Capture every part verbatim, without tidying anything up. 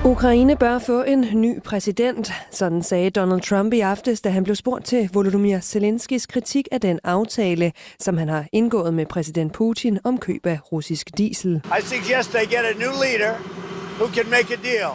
Ukraine bør få en ny præsident, sådan sagde Donald Trump i aftes, da han blev spurgt til Volodymyr Zelenskys kritik af den aftale, som han har indgået med præsident Putin om køb af russisk diesel. I suggest they get a new leader who can make a deal.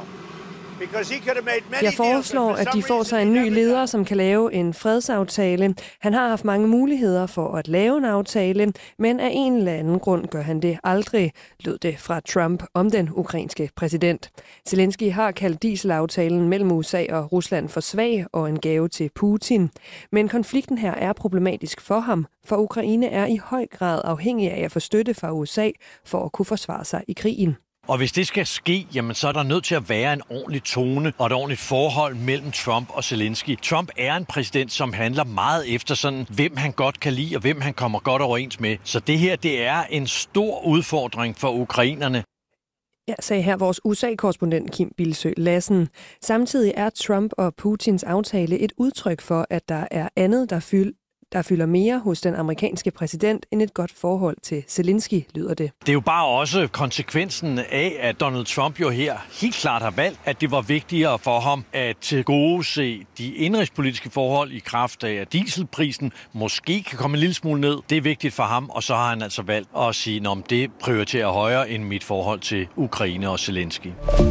Jeg foreslår, at de får sig en ny leder, som kan lave en fredsaftale. Han har haft mange muligheder for at lave en aftale, men af en eller anden grund gør han det aldrig, lød det fra Trump om den ukrainske præsident. Zelensky har kaldt dieselaftalen mellem U S A og Rusland for svag og en gave til Putin. Men konflikten her er problematisk for ham, for Ukraine er i høj grad afhængig af at få støtte fra U S A for at kunne forsvare sig i krigen. Og hvis det skal ske, jamen så er der nødt til at være en ordentlig tone og et ordentligt forhold mellem Trump og Zelensky. Trump er en præsident, som handler meget efter sådan, hvem han godt kan lide og hvem han kommer godt overens med. Så det her, det er en stor udfordring for ukrainerne. Ja, sagde her vores U S A-korrespondent Kim Bilsø Lassen. Samtidig er Trump og Putins aftale et udtryk for, at der er andet, der fylder der fylder mere hos den amerikanske præsident end et godt forhold til Zelensky, lyder det. Det er jo bare også konsekvensen af, at Donald Trump jo her helt klart har valgt, at det var vigtigere for ham at tilgodese de indrigspolitiske forhold i kraft af, at dieselprisen måske kan komme en lille smule ned. Det er vigtigt for ham, og så har han altså valgt at sige, at det prioriterer højere end mit forhold til Ukraine og Zelensky.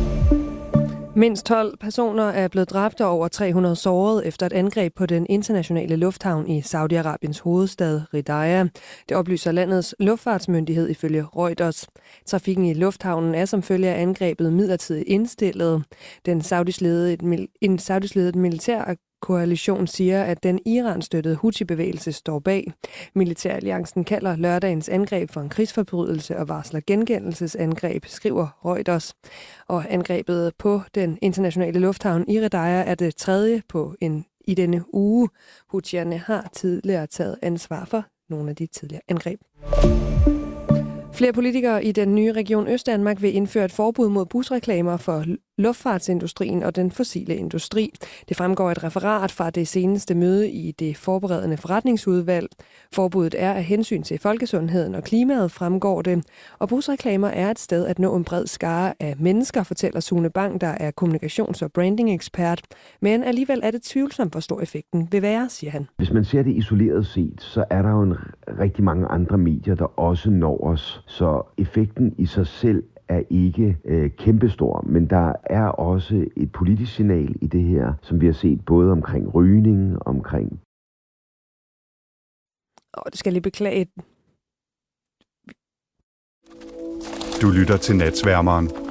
Mindst tolv personer er blevet dræbt og over tre hundrede såret efter et angreb på den internationale lufthavn i Saudi-Arabiens hovedstad Riyadh. Det oplyser landets luftfartsmyndighed ifølge Reuters. Trafikken i lufthavnen er som følge af angrebet midlertidigt indstillet. Den saudisk-ledede, en saudisk-ledet militær koalition siger, at den Iran-støttede Houthi-bevægelse står bag. Militæralliancen kalder lørdagens angreb for en krigsforbrydelse og varsler gengældelsesangreb, skriver Reuters. Og angrebet på den internationale lufthavn i Riyadh er det tredje på en i denne uge. Houthierne har tidligere taget ansvar for nogle af de tidligere angreb. Flere politikere i den nye region Østdanmark vil indføre et forbud mod busreklamer for luftfartsindustrien og den fossile industri. Det fremgår et referat fra det seneste møde i det forberedende forretningsudvalg. Forbuddet er af hensyn til folkesundheden og klimaet, fremgår det. Og busreklamer er et sted at nå en bred skare af mennesker, fortæller Sune Bang, der er kommunikations- og branding-ekspert. Men alligevel er det tvivlsomt, hvor stor effekten vil være, siger han. Hvis man ser det isoleret set, så er der jo en rigtig mange andre medier, der også når os. Så effekten i sig selv er ikke øh, kæmpestor, men der er også et politisk signal i det her, som vi har set både omkring rygning, omkring... Åh, det skal jeg lige beklage. Du lytter til Natsværmeren